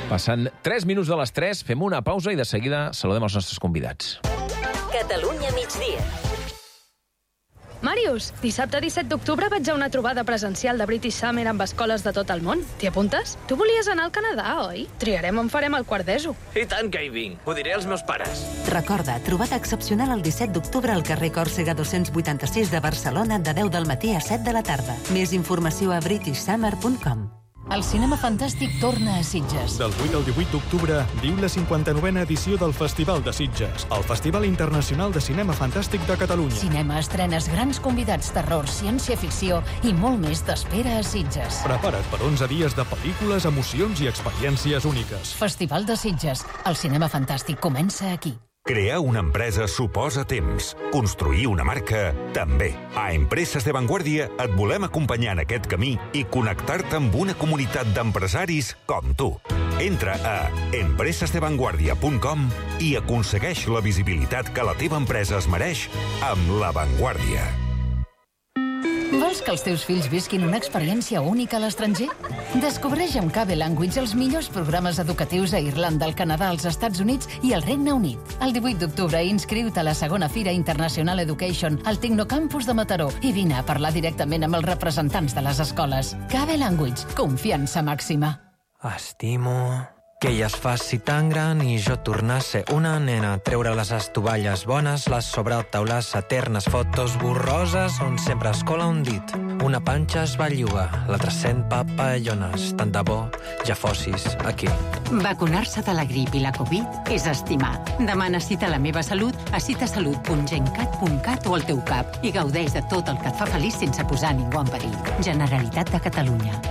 Passant 3 minuts de les 3, fem una pausa i de seguida saludem els nostres convidats. Catalunya migdia. Màrius, dissabte 17 d'octubre vaig a una trobada presencial de British Summer amb escoles de tot el món. T'hi apuntes? Tu volies anar al Canadà, oi? Triarem on farem el quart d'ESO. I tant que hi vinc. Ho diré als meus pares. Recorda, trobada excepcional el 17 d'octubre al carrer Còrsega 286 de Barcelona de 10 del matí a 7 de la tarda. Més informació a britishsummer.com. El cinema fantàstic torna a Sitges. Del 8 al 18 d'octubre viu la 59a edició del Festival de Sitges, el Festival Internacional de Cinema Fantàstic de Catalunya. Cinema, estrenes, grans convidats, terror, ciència-ficció i molt més t'espera a Sitges. Prepara't per 11 dies de pel·lícules, emocions i experiències úniques. Festival de Sitges. El cinema fantàstic comença aquí. Crear una empresa suposa temps. Construir una marca, també. A Empreses de Vanguardia et volem acompanyar en aquest camí i connectar-te amb una comunitat d'empresaris com tu. Entra a empresesdevanguardia.com i aconsegueix la visibilitat que la teva empresa es mereix amb La Vanguardia. Vols que els teus fills visquin una experiència única a l'estranger? Descobreix amb KB Language els millors programes educatius a Irlanda, al Canadà, als Estats Units i al Regne Unit. El 18 d'octubre inscriu-te a la segona Fira International Education al Tecnocampus de Mataró i vine a parlar directament amb els representants de les escoles. KB Language, confiança màxima. Estimo que ella es faci tan gran i jo tornar a ser una nena, treure les estovalles bones, les sobretaulades eternes, fotos borroses on sempre es cola un dit. Una panxa es belluga, l'altra sent papallones. Tant de bo ja fossis aquí. Vacunar-se de la grip i la Covid és estimar. Demana cita a La Meva Salut a citasalut.gencat.cat o al teu CAP i gaudeix de tot el que et fa feliç sense posar ningú en perill. Generalitat de Catalunya.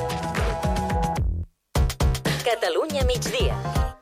Catalunya migdia.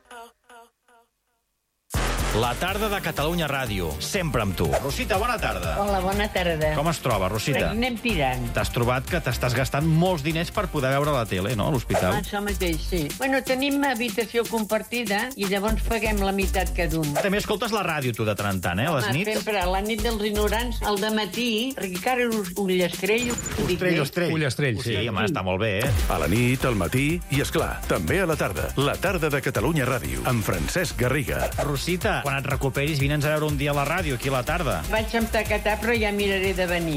La tarda de Catalunya Ràdio, sempre amb tu. Rosita, bona tarda. Hola, bona tarda. Com es troba, Rosita? Anem tirant. T'has trobat que t'estàs gastant molts diners per poder veure la tele, no?, a l'hospital. Això mateix, sí. Bueno, tenim habitació compartida i llavors paguem la meitat cada un. També escoltes la ràdio, tu, de tant en tant, a les nits? Sempre, a la nit dels ignorants, al dematí, perquè encara Ullastrell... Ullastrell, sí. Sí, home, està molt bé, A la nit, al matí i, esclar, també a la tarda. La tarda de Catalunya Ràdio, amb Francesc Garriga. Rosita, quan et recuperis, vine'ns a veure un dia a la ràdio, aquí a la tarda. Vaig amb tacatar, però ja miraré de venir.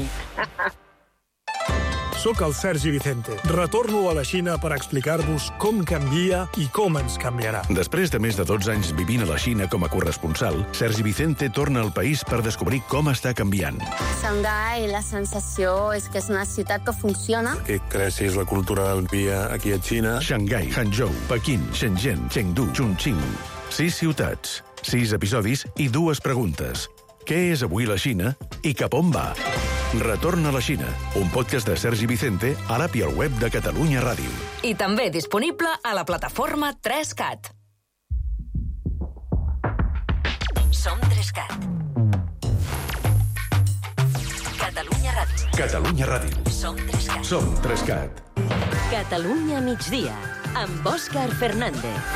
Soc el Sergi Vicente. Retorno a la Xina per explicar-vos com canvia i com ens canviarà. Després de més de 12 anys vivint a la Xina com a corresponsal, Sergi Vicente torna al país per descobrir com està canviant. Xangai, la sensació és que és una ciutat que funciona. Que creixis la cultura del dia aquí a Xina. Xangai, Hangzhou, Pequín, Shenzhen, Chengdu, Chongqing. 6 ciutats, 6 episodis i 2 preguntes. Què és avui la Xina i cap on va? Retorna a la Xina, un podcast de Sergi Vicente a l'app i al web de Catalunya Ràdio. I també disponible a la plataforma 3CAT. Som 3CAT. Catalunya Ràdio. Catalunya Ràdio. Som 3CAT. Som 3CAT. Catalunya migdia, amb Òscar Fernández.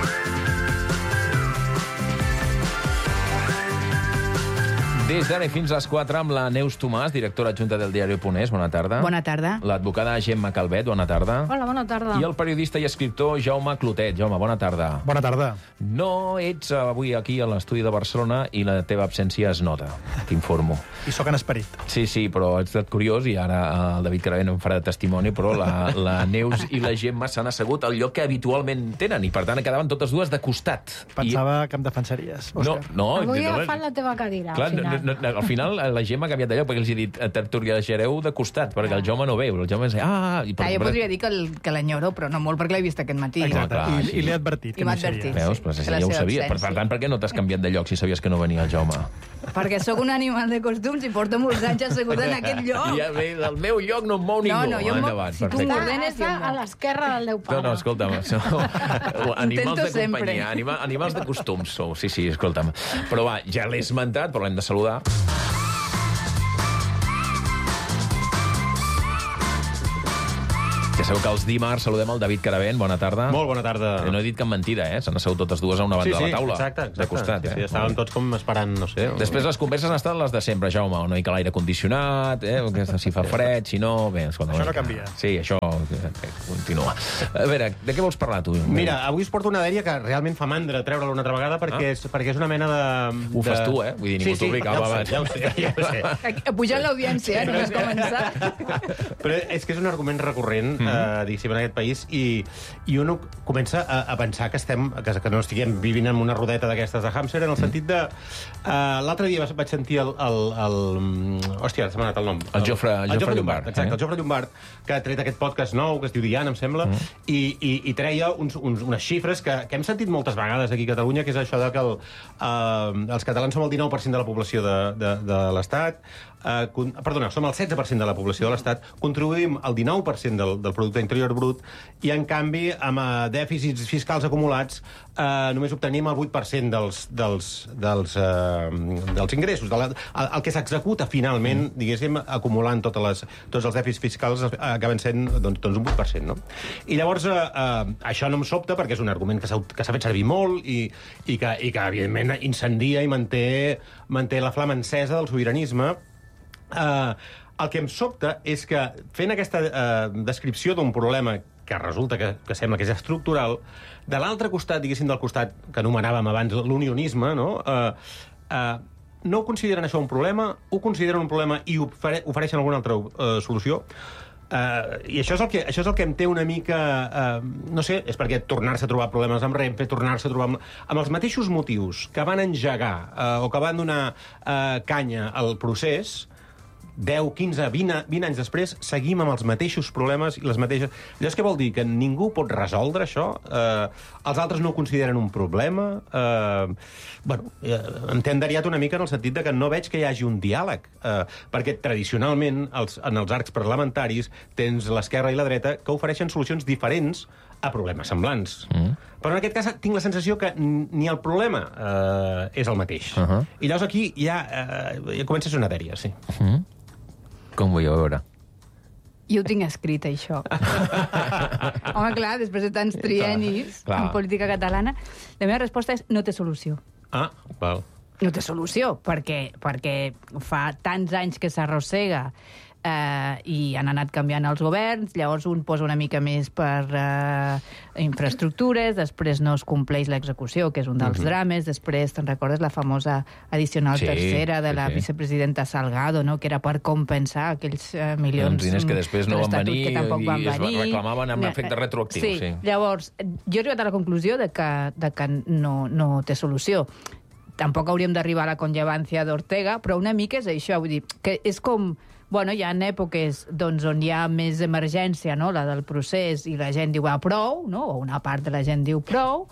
Des d'ara i fins a les 4 amb la Neus Tomàs, directora adjunta del diari.es. Bona tarda. Bona tarda. L'advocada Gemma Calvet, bona tarda. Hola, bona tarda. I el periodista i escriptor Jaume Clotet. Jaume, bona tarda. Bona tarda. No ets avui aquí a l'estudi de Barcelona i la teva absència es nota, t'informo. I sóc en esperit. Sí, però ha estat curiós i ara el David Caravent em farà de testimoni, però la Neus i la Gemma s'han assegut al lloc que habitualment tenen i per tant quedaven totes dues de costat. Pensava que em defensaries, Òscar. No. Avui he agafat la teva cadira, clar, al final la Gemma ha canviat de lloc perquè els he dit tertuliagereu de costat, perquè el Jaume no veu. El Jaume és... Jo podria dir que l'enyoro, però no molt perquè l'he vist aquest matí. Exacte, i l'he advertit. I m'ha advertit. Veus? Però ja ho sabia. Per tant, per què no t'has canviat de lloc si sabies que no venia el Jaume? Perquè sóc un animal de costums i porto molts anys assegut en aquest lloc. Ja ve, del meu lloc no em mou ningú. Si tu m'ordenes... A l'esquerra del teu pare. No, escolta'm. Animals de companyia, animals de costums sou. Sí, escolta'm. Però va, ja l'he esmentat, però l'hem de saludar. Ja sabeu que els dimarts saludem el David Caravent. Bona tarda. Molt bona tarda. No he dit cap mentida, S'han assegut totes dues a una banda de la taula. Exacte. De costat, Sí, estàvem tots com esperant, no sé. Després les converses han estat les de sempre, Jaume. Una mica l'aire condicionat, si fa fred, si no... Bé, escolta, això no canvia. Sí, això continua. A veure, de què vols parlar, tu? Mira, avui us porto una dèria que realment fa mandra treure-la una altra vegada perquè és una mena de... Ho fas tu, Vull dir, ningú t'obligava abans. Ja ho sé. Pujant l'audiència, només començar. Però és que és un argument recurrent, diguéssim, en aquest país, i un comença a pensar que no estiguem vivint en una rodeta d'aquestes de hàmster, en el sentit de... L'altre dia vaig sentir hòstia, s'ha manat el nom. El Jofre Llombart. Exacte, el Jofre Llombart, que ha tret aquest podcast nou, que es diu Diana, em sembla, i treia unes xifres que hem sentit moltes vegades aquí a Catalunya, que és això de que els catalans som el 19% de la població de l'Estat, som el 16% de la població de l'Estat, contribuïm al 19% del producte interior brut, i en canvi, amb dèficits fiscals acumulats, només obtenim el 8% dels ingressos. El que s'executa finalment, diguéssim, acumulant tots els dèficits fiscals, acaben sent un 8%, no? I llavors, això no em sobta, perquè és un argument que s'ha fet servir molt i que, evidentment, incendia i manté la flama encesa del sobiranisme. El que em sobta és que, fent aquesta descripció d'un problema que resulta que sembla que és estructural, de l'altre costat, diguéssim, del costat que anomenàvem abans l'unionisme, no ho consideren això un problema, ho consideren un problema i ofereixen alguna altra solució. I això és el que em té una mica... no sé, és perquè tornar-se a trobar problemes amb Renfe, tornar-se a trobar amb els mateixos motius que van engegar o que van donar canya al procés, 10, 15, 20 anys després, seguim amb els mateixos problemes i les mateixes... Llavors, què vol dir? Que ningú pot resoldre això? Els altres no ho consideren un problema? Em té enderiat una mica en el sentit de que no veig que hi hagi un diàleg, perquè tradicionalment, en els arcs parlamentaris, tens l'esquerra i la dreta que ofereixen solucions diferents a problemes semblants. Però en aquest cas tinc la sensació que ni el problema és el mateix. I llavors aquí ja comença a ser una dèria, sí. Com vull veure? Jo ho tinc escrit, això. Home, clar, després de tants triennis en política catalana, la meva resposta és no té solució. Val. No té solució, perquè fa tants anys que s'arrossega i han anat canviant els governs, llavors un posa una mica més per infraestructures, després no es compleix l'execució, que és un dels drames, després, te'n recordes la famosa addicional tercera de la vicepresidenta Salgado, no? Que era per compensar aquells milions diners que després no van venir i es reclamaven amb efecte retroactiu. Sí. Llavors, jo he arribat a la conclusió de que no té solució. Tampoc hauríem d'arribar a la conllevància d'Ortega, però una mica és això, vull dir, que és com... hi ha èpoques on hi ha més emergència, no?, la del procés, i la gent diu, prou, no?, o una part de la gent diu prou,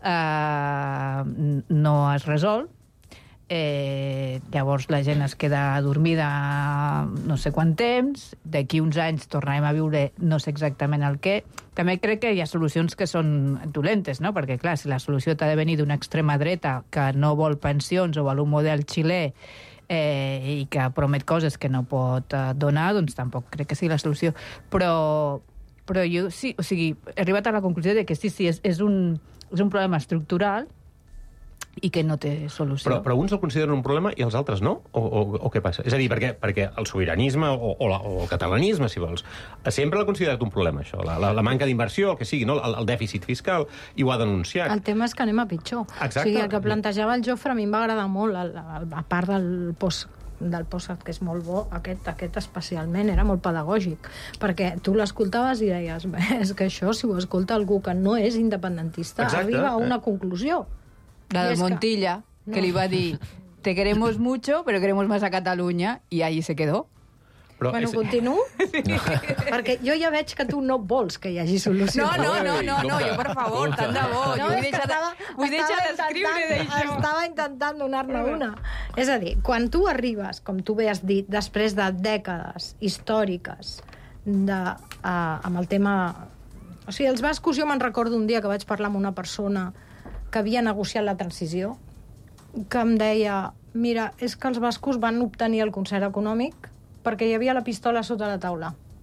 no es resol, llavors la gent es queda adormida no sé quant temps, d'aquí uns anys tornarem a viure no sé exactament el què. També crec que hi ha solucions que són dolentes, no?, perquè, clar, si la solució t'ha de venir d'una extrema dreta que no vol pensions o vol un model xilè i que promet coses que no pot donar, doncs tampoc crec que sigui la solució. Però jo sí, o sigui, he arribat a la conclusió de que sí, és un problema estructural i que no té solució. Però uns el consideren un problema i els altres no? O què passa? És a dir, perquè el sobiranisme o el catalanisme, si vols, sempre l'ha considerat un problema, això. La manca d'inversió, el que sigui, no? El dèficit fiscal, i ho ha denunciat. El tema és que anem a pitjor. Exacte. O sigui, el que plantejava el Jofre a mi em va agradar molt, a part del podcast, que és molt bo, aquest especialment era molt pedagògic, perquè tu l'escoltaves i deies, és que això, si ho escolta algú que no és independentista, arriba a una conclusió. La de Montilla, que li va dir, te queremos mucho, pero queremos más a Catalunya, i allí se quedó. Continuo? Perquè jo ja veig que tu no vols que hi hagi solució. No, jo, per favor, tant de bo. Vull deixar d'escriure d'això. Estava intentant donar-ne una. És a dir, quan tu arribes, com tu bé has dit, després de dècades històriques amb el tema... O sigui, els bascos, jo me'n recordo un dia que vaig parlar amb una persona que havia negociat la transició, que em deia, mira, és que els bascos van obtenir el concert econòmic perquè hi havia la pistola sota la taula.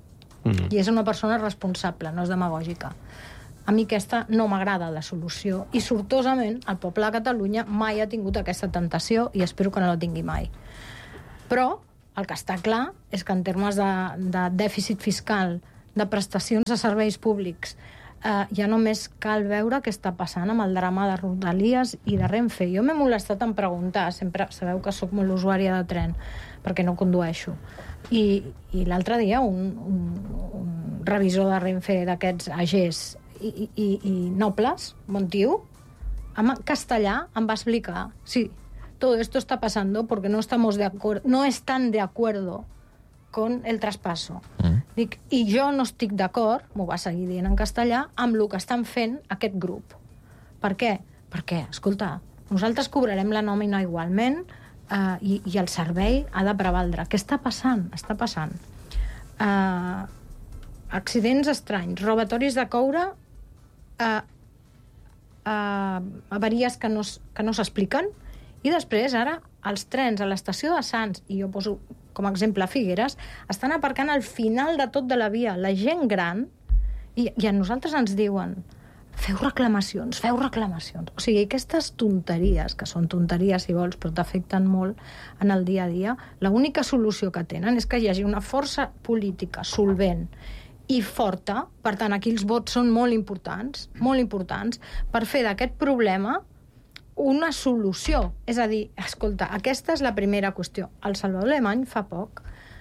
I és una persona responsable, no és demagògica. A mi aquesta no m'agrada la solució i sortosament el poble de Catalunya mai ha tingut aquesta tentació i espero que no la tingui mai. Però el que està clar és que en termes de dèficit fiscal, de prestacions de serveis públics, ja només cal veure què està passant amb el drama de Rodalies i de Renfe. Jo m'he molestat en preguntar, sempre sabeu que sóc molt usuària de tren, perquè no condueixo. I l'altre dia un revisor de Renfe d'aquests AGs i nobles, bon tio, en castellà em va explicar, sí, todo esto está pasando porque no están de acuerdo con el traspaso. Dic, i jo no estic d'acord, m'ho va seguir dient en castellà, amb el que estan fent aquest grup. Per què? Perquè, escolta, nosaltres cobrarem la nòmina igualment i el servei ha de prevaldre. Què està passant? Està passant. Accidents estranys, robatoris de coure, avaries que no s'expliquen, i després, ara, els trens a l'estació de Sants, i jo poso com a exemple Figueres, estan aparcant al final de tot de la via. La gent gran, i a nosaltres ens diuen feu reclamacions. O sigui, aquestes tonteries, que són tonteries si vols, però t'afecten molt en el dia a dia, l'única solució que tenen és que hi hagi una força política solvent i forta, per tant, aquí els vots són molt importants, per fer d'aquest problema una solució. És a dir, escolta, aquesta és la primera qüestió. El Salvador Alemany, fa poc,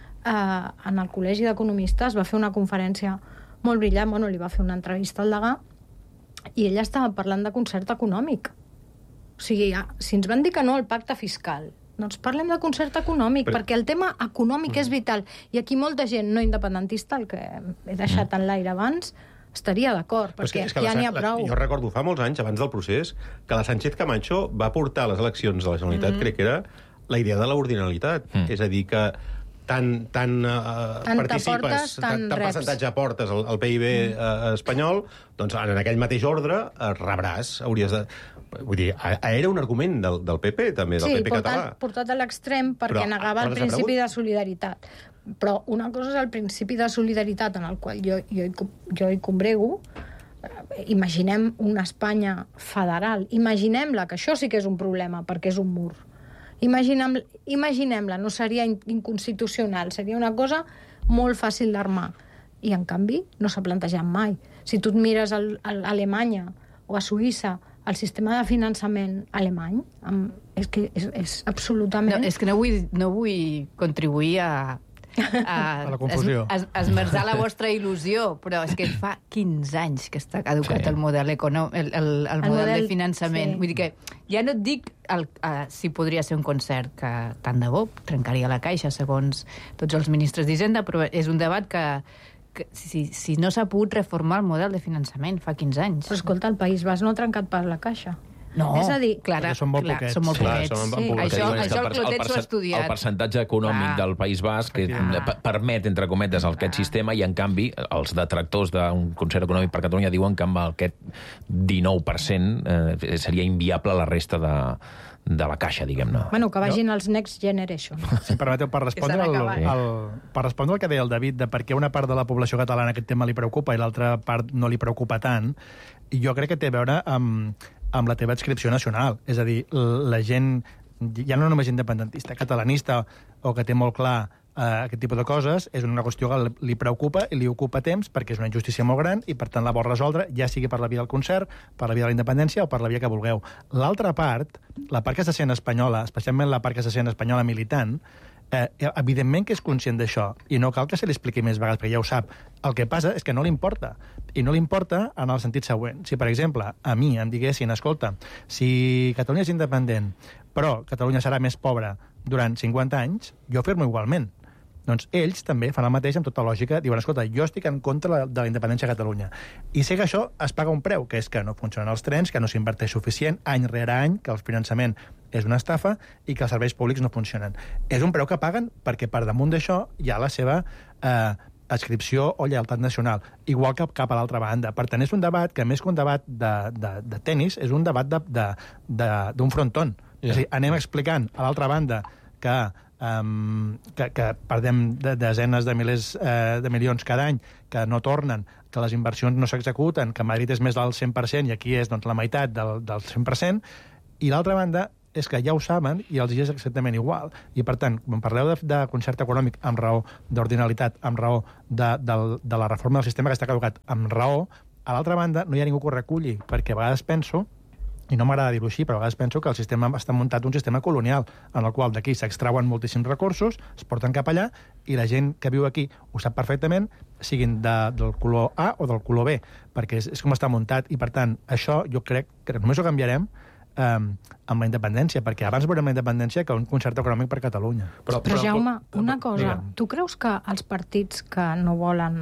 en el Col·legi d'Economistes, va fer una conferència molt brillant, li va fer una entrevista al degà, i ella estava parlant de concert econòmic. O sigui, si ens van dir que no al pacte fiscal, doncs parlem de concert econòmic, perquè el tema econòmic és vital. I aquí molta gent no independentista, el que he deixat en l'aire abans, estaria d'acord, perquè ja n'hi ha prou. Jo recordo fa molts anys, abans del procés, que la Sánchez Camacho va portar a les eleccions de la Generalitat, crec que era la idea de l'ordinalitat. És a dir, que tant participes, tant percentatge aportes al PIB espanyol, doncs en aquell mateix ordre rebràs, hauries de... Vull dir, era un argument del PP, també, del PP català. Sí, portat a l'extrem perquè negava el principi de solidaritat. Però una cosa és el principi de solidaritat en el qual jo hi combrego. Imaginem una Espanya federal. Imaginem-la, que això sí que és un problema, perquè és un mur. Imaginem-la, no seria inconstitucional, seria una cosa molt fàcil d'armar. I, en canvi, no s'ha plantejat mai. Si tu et mires a Alemanya o a Suïssa, el sistema de finançament alemany és que és absolutament... No, és que no vull contribuir a la confusió. Esmerçar la vostra il·lusió, però és que fa 15 anys que està caducat el model de finançament. Sí. Vull dir que ja no et dic si podria ser un concert que tant de bo trencaria la caixa, segons tots els ministres d'Hisenda, però és un debat que si no s'ha pogut reformar el model de finançament fa 15 anys. Però escolta, el País Basc no ha trencat pas la caixa. No, és a dir, són molt poquets. Són molt poquets. Sí. Això el Clotet s'ho ha estudiat. El percentatge econòmic del País Basc permet, entre cometes, aquest sistema, i en canvi els detractors d'un concert econòmic per Catalunya diuen que amb aquest 19% seria inviable la resta de la caixa, diguem-ne. Bueno, que vagin els Next Generation. Si em permeteu, per respondre el que deia el David, de per què una part de la població catalana aquest tema li preocupa i l'altra part no li preocupa tant, jo crec que té a veure amb la teva adscripció nacional. És a dir, la gent, ja no només independentista, catalanista, o que té molt clar aquest tipus de coses, és una qüestió que li preocupa i li ocupa temps perquè és una injustícia molt gran i, per tant, la vol resoldre, ja sigui per la via del concert, per la via de la independència o per la via que vulgueu. L'altra part, la part que se sent espanyola, especialment la part que se sent espanyola militant, evidentment que és conscient d'això i no cal que se li expliqui més vegades, perquè ja ho sap. El que passa és que no li importa. I no li importa en el sentit següent. Si, per exemple, a mi em diguessin, escolta, si Catalunya és independent, però Catalunya serà més pobra durant 50 anys, jo firmo igualment. Doncs ells també fan el mateix amb tota lògica. Diuen, escolta, jo estic en contra de la independència de Catalunya. I sé que això es paga un preu, que és que no funcionen els trens, que no s'inverteix suficient any rere any, que el finançament és una estafa i que els serveis públics no funcionen. És un preu que paguen perquè per damunt d'això hi ha la seva adscripció o lleialtat nacional, igual que cap a l'altra banda. Per tant, és un debat que, més que un debat de tenis, és un debat d'un frontón. És a dir, anem explicant a l'altra banda que que perdem desenes de milers de milions cada any, que no tornen, que les inversions no s'executen, que a Madrid és més del 100% i aquí és la meitat del 100%, i l'altra banda és que ja ho saben i els és exactament igual. I, per tant, quan parleu de concert econòmic amb raó, d'ordinalitat amb raó, de la reforma del sistema que està caducat amb raó, a l'altra banda no hi ha ningú que ho reculli, perquè a vegades penso, i no m'agrada dir-ho així, però a vegades penso que el sistema està muntat un sistema colonial, en el qual d'aquí s'extrauen moltíssims recursos, es porten cap allà, i la gent que viu aquí ho sap perfectament, siguin del color A o del color B, perquè és com està muntat, i per tant, això jo crec que només ho canviarem amb la independència, perquè abans veurem la independència que un concert econòmic per Catalunya. Però Jaume, una cosa, tu creus que els partits que no volen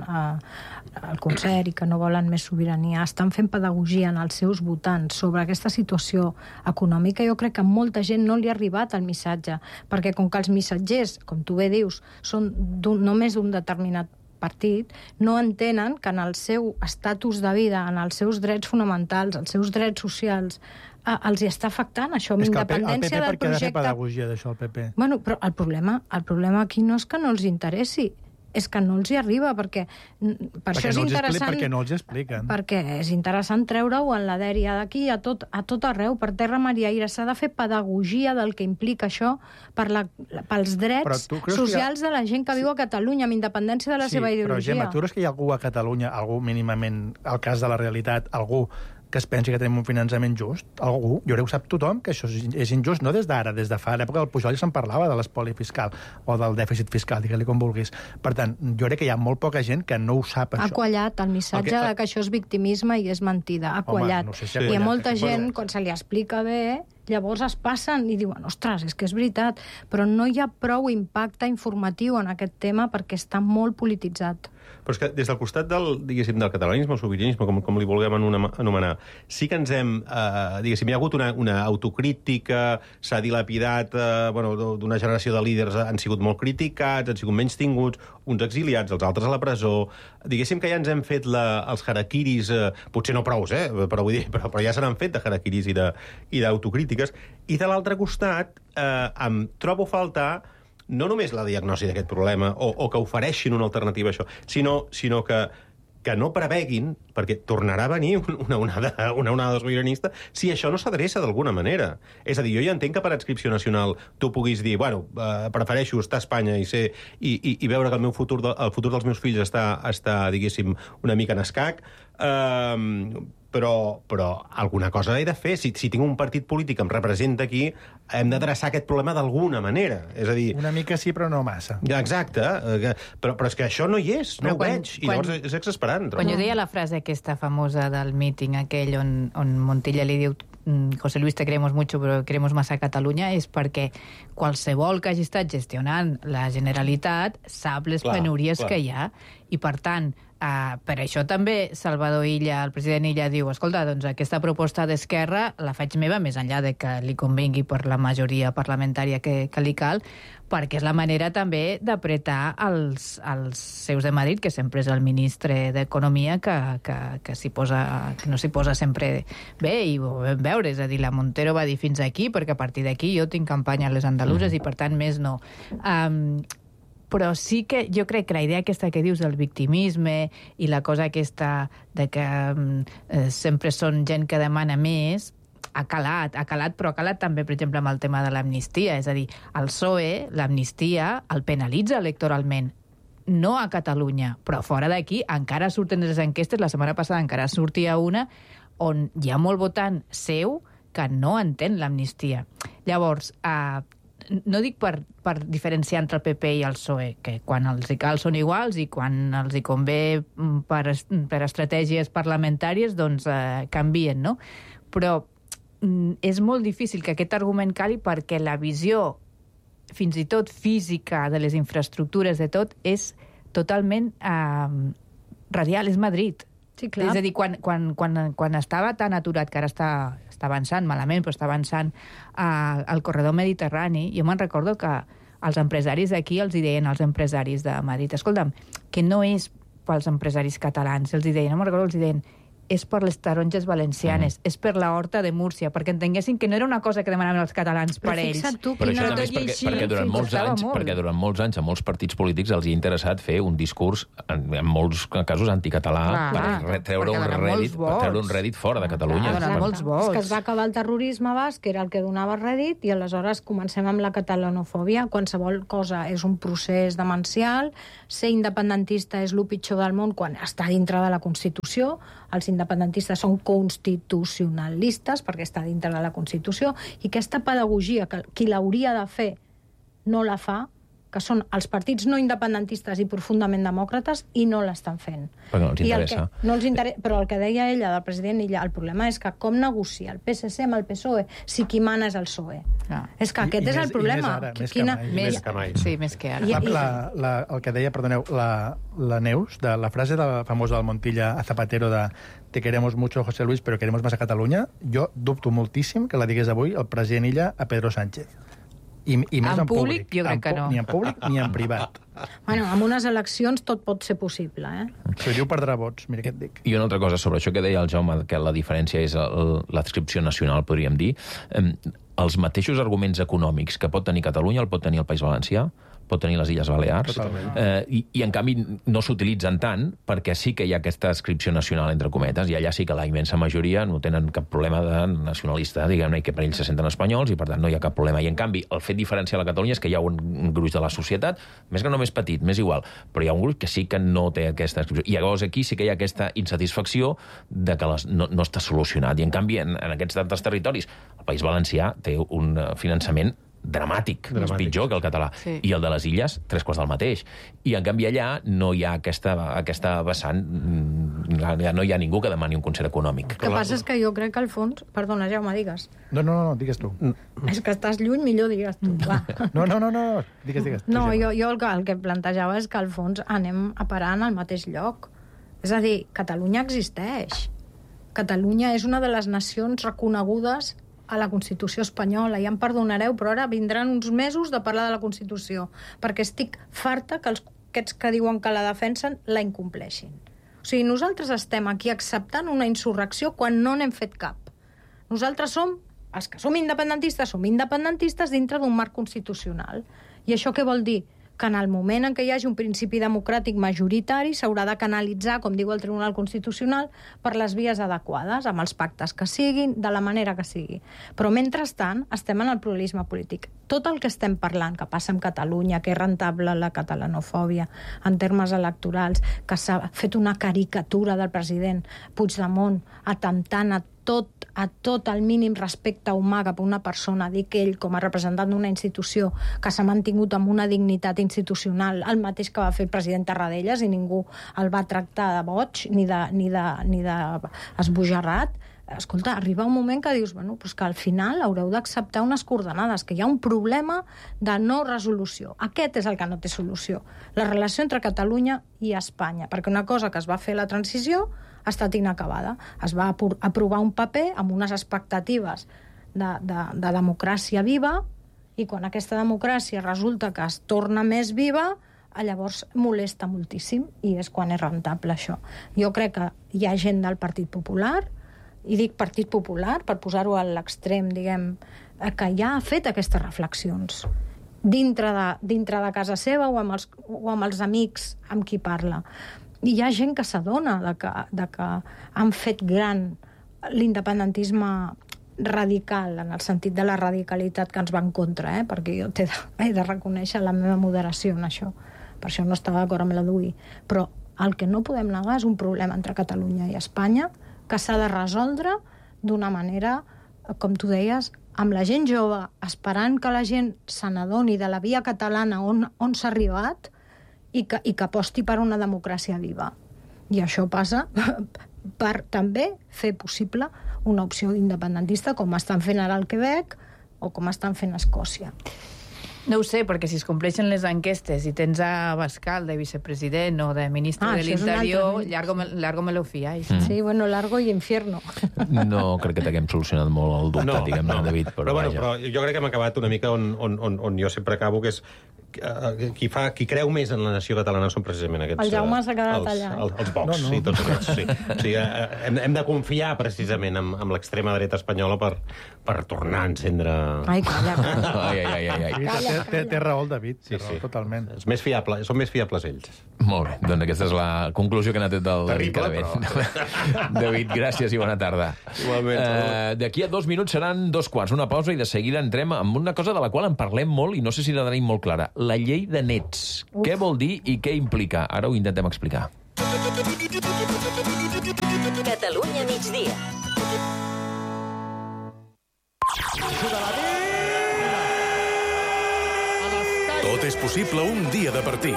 el concert i que no volen més sobirania estan fent pedagogia en els seus votants sobre aquesta situació econòmica? Jo crec que a molta gent no li ha arribat el missatge, perquè com que els missatgers, com tu bé dius, són només d'un determinat partit, no entenen que en el seu estatus de vida, en els seus drets fonamentals, els seus drets socials, els hi està afectant això, amb independència del projecte. El PP per què ha de fer pedagogia d'això, el PP? Bueno, però el problema aquí no és que no els interessi, és que no els hi arriba, perquè per això és interessant... Perquè no els expliquen. Perquè és interessant treure-ho en la dèria d'aquí a tot arreu, per terra, mar i aire. S'ha de fer pedagogia del que implica això pels drets socials de la gent que viu a Catalunya, amb independència de la seva ideologia. Però, Gemma, tu creus que hi ha algú a Catalunya, algú mínimament al cas de la realitat, algú que es pensi que tenim un finançament just? Algú? Jo crec que ho sap tothom, que això és injust, no des d'ara, des de fa l'època del Pujol ja se'n parlava de l'espoli fiscal o del dèficit fiscal, digue-li com vulguis. Per tant, jo crec que hi ha molt poca gent que no ho sap, això. Ha quallat el missatge de que això és victimisme i és mentida. Ha quallat. No sé si ha quallat. I a molta gent, quan se li explica bé, llavors es passen i diuen, ostres, és que és veritat, però no hi ha prou impacte informatiu en aquest tema perquè està molt polititzat. Però és que des del costat del catalanisme o sobiranisme, com li vulguem anomenar, sí que ens hem, diguéssim, hi ha hagut una autocrítica, s'ha dilapidat, d'una generació de líders han sigut molt criticats, han sigut menys tinguts, uns exiliats, els altres a la presó. Diguéssim que ja ens hem fet els harakiris, potser no prous, però ja se n'han fet de harakiris i d'autocrítiques. I de l'altre costat, em trobo a faltar no només la diagnosi d'aquest problema o que ofereixin una alternativa a això, sinó que no preveguin, perquè tornarà a venir una onada sobiranista si això no s'adreça d'alguna manera. És a dir, jo ja entenc que per adscripció nacional tu puguis dir, prefereixo estar a Espanya i veure que el futur dels meus fills està diguéssim, una mica en escac, però alguna cosa he de fer. Si tinc un partit polític que em representa aquí, hem d'adreçar aquest problema d'alguna manera. És a dir... Una mica sí, però no massa. Exacte. Però és que això no hi és, no ho veig. I llavors és exasperant. Quan jo deia la frase aquesta famosa del míting aquell on Montilla li diu José Luis, te queremos mucho, pero queremos más a Catalunya, és perquè qualsevol que hagi estat gestionant la Generalitat sap les penúries que hi ha. I, per tant, per això també Salvador Illa, el president Illa, diu, escolta, doncs aquesta proposta d'Esquerra la faig meva, més enllà de que li convingui per la majoria parlamentària que li cal, perquè és la manera també d'apretar els seus de Madrid, que sempre és el ministre d'Economia que no s'hi posa sempre bé, i ho vam veure, és a dir, la Montero va dir fins aquí, perquè a partir d'aquí jo tinc campanya a les andaluses i per tant més no. Però sí que jo crec que la idea aquesta que dius del victimisme i la cosa aquesta de que sempre són gent que demana més, ha calat, però ha calat també, per exemple, amb el tema de l'amnistia. És a dir, el PSOE, l'amnistia, el penalitza electoralment. No a Catalunya, però fora d'aquí encara surten les enquestes. La setmana passada encara sortia una on hi ha molt votant seu que no entén l'amnistia. Llavors, no dic per diferenciar entre el PP i el PSOE, que quan els hi cal són iguals i quan els hi convé per estratègies parlamentàries, doncs canvien, no? Però és molt difícil que aquest argument cali perquè la visió, fins i tot física, de les infraestructures, de tot, és totalment radial, és Madrid. Sí, clar. És a dir, quan estava tan aturat, que ara està avançant malament, però està avançant al corredor mediterrani, jo me'n recordo que els empresaris d'aquí els hi deien als empresaris de Madrid, escolta'm, que no és pels empresaris catalans, els hi deien, no me'n recordo, els hi deien, és per les taronges valencianes, és per la horta de Múrcia, perquè entenguessin que no era una cosa que demanaven els catalans per ells. Però això també és perquè durant molts anys a molts partits polítics els hi ha interessat fer un discurs, en molts casos anticatalà, per treure un rèdit fora de Catalunya. És que es va acabar el terrorisme basc, que era el que donava rèdit, i aleshores comencem amb la catalanofòbia. Qualsevol cosa és un procés demencial, ser independentista és el pitjor del món quan està dintre de la Constitució. Els independentistes són constitucionalistes perquè està dintre de la Constitució, i aquesta pedagogia que qui l'hauria de fer no la fa, que són els partits no independentistes i profundament demòcrates, i no l'estan fent. Però no els interessa. Però el que deia ella, del president Illa, el problema és que com negocia el PSC amb el PSOE si qui mana és el PSOE? És que aquest és el problema. Més que mai. Sí, més que ara. El que deia, perdoneu, la Neus, de la frase famosa del Montilla a Zapatero de «Te queremos mucho, José Luis, pero queremos más a Catalunya», jo dubto moltíssim que la digués avui el president Illa a Pedro Sánchez. I més en públic, jo crec que no. Ni en públic ni en privat. Bueno, amb unes eleccions tot pot ser possible, Si diu perdrà vots, mira què et dic. I una altra cosa sobre això que deia el Jaume, que la diferència és l'adscripció nacional, podríem dir. Els mateixos arguments econòmics que pot tenir Catalunya el pot tenir el País Valencià, pot tenir les Illes Balears, i en canvi no s'utilitzen tant perquè sí que hi ha aquesta adscripció nacional, entre cometes, i allà sí que la immensa majoria no tenen cap problema de nacionalista, diguem-ne, i que per ells se senten espanyols, i per tant no hi ha cap problema. I en canvi, el fet diferencial a Catalunya és que hi ha un gruix de la societat, més que no més petit, més igual, però hi ha un gruix que sí que no té aquesta adscripció. I llavors aquí sí que hi ha aquesta insatisfacció de que no està solucionat. I en canvi, en aquests altres territoris, el País Valencià té un finançament dramàtic, és pitjor que el català. Sí. I el de les Illes, 3/4 del mateix. I, en canvi, allà no hi ha aquesta vessant, no hi ha ningú que demani un concert econòmic. El que passa és que jo crec que al fons... Perdona, Jaume, digues. No, digues tu. És que estàs lluny, millor digues tu. No, digues. No, jo el que plantejava és que al fons anem a parar en el mateix lloc. És a dir, Catalunya existeix. Catalunya és una de les nacions reconegudes a la Constitució espanyola, ja em perdonareu, però ara vindran uns mesos de parlar de la Constitució, perquè estic farta que aquests que diuen que la defensen la incompleixin. O sigui, nosaltres estem aquí acceptant una insurrecció quan no n'hem fet cap. Nosaltres els que som independentistes dintre d'un marc constitucional. I això què vol dir? Que en el moment en què hi hagi un principi democràtic majoritari s'haurà de canalitzar, com diu el Tribunal Constitucional, per les vies adequades, amb els pactes que siguin, de la manera que sigui. Però, mentrestant, estem en el pluralisme polític. Tot el que estem parlant, que passa amb Catalunya, que és rentable la catalanofòbia en termes electorals, que s'ha fet una caricatura del president Puigdemont, atemptant a tot el mínim respecte humà cap a una persona, dir que ell, com a representant d'una institució que s'ha mantingut amb una dignitat institucional, el mateix que va fer el president Tarradellas, i ningú el va tractar de boig ni d'esbojarrat. Escolta, arriba un moment que dius, doncs que al final haureu d'acceptar unes coordenades, que hi ha un problema de no resolució. Aquest és el que no té solució. La relació entre Catalunya i Espanya. Perquè una cosa que es va fer la transició ha estat inacabada. Es va aprovar un paper amb unes expectatives de democràcia viva, i quan aquesta democràcia resulta que es torna més viva, llavors molesta moltíssim, i és quan és rentable això. Jo crec que hi ha gent del Partit Popular, i dic Partit Popular per posar-ho a l'extrem, diguem, que ja ha fet aquestes reflexions dintre de casa seva o amb els amics amb qui parla. I hi ha gent que s'adona de que han fet gran l'independentisme radical, en el sentit de la radicalitat que ens va en contra, perquè jo he de reconèixer la meva moderació en això. Per això no estava d'acord amb la DUI. Però el que no podem negar és un problema entre Catalunya i Espanya que s'ha de resoldre d'una manera, com tu deies, amb la gent jove, esperant que la gent se n'adoni de la via catalana on s'ha arribat i que aposti per una democràcia viva. I això passa per també fer possible una opció independentista, com estan fent ara al Quebec o com estan fent a Escòcia. No ho sé, perquè si es compleixen les enquestes i tens a Abascal de vicepresident o de ministre de l'Interior, largo me lo fiáis. Sí, bueno, largo i infierno. No crec que t'haguem solucionat molt el dubte, diguem-ne, David. Però jo crec que hem acabat una mica on jo sempre acabo, que és qui creu més en la nació catalana són precisament aquests... El Jaume s'ha quedat allà. Els Vox, sí, tots aquests, sí. O sigui, hem de confiar precisament en l'extrema dreta espanyola per tornar a encendre... Ai, calla. Té raó el David, totalment. Són més fiables ells. Molt bé, doncs aquesta és la conclusió que n'ha tret del David Calvet. David, gràcies i bona tarda. D'aquí a 2 minuts seran 2:15, una pausa, i de seguida entrem amb una cosa de la qual en parlem molt i no sé si la tenim molt clara. La llei de nets. Què vol dir i què implica? Ara ho intentem explicar. Catalunya migdia. Tot és possible un dia de partir.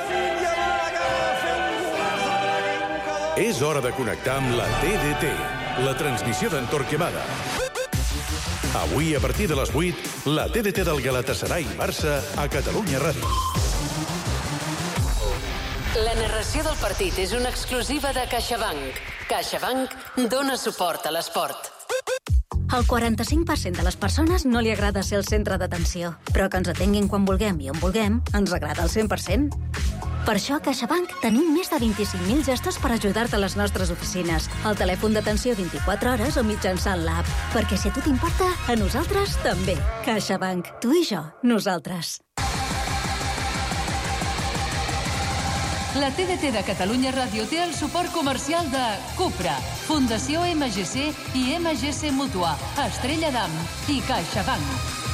És hora de connectar amb la TDT, la transmissió d'en Torquemada. Avui, a partir de les 8, la TDT del Galatasaray Barça a Catalunya Ràdio. La narració del partit és una exclusiva de CaixaBank. CaixaBank dona suport a l'esport. Al 45% de les persones no li agrada ser el centre d'atenció, però que ens atenguin quan vulguem i on vulguem ens agrada al 100%. Per això a CaixaBank tenim més de 25.000 gestos per ajudar-te a les nostres oficines, al telèfon d'atenció 24 hores o mitjançant l'app. Perquè si a tu t'importa, a nosaltres també. CaixaBank. Tu i jo. Nosaltres. La TDT de Catalunya Ràdio té el suport comercial de Cupra, Fundació MGC i MGC Mútua, Estrella d'Am i CaixaBank.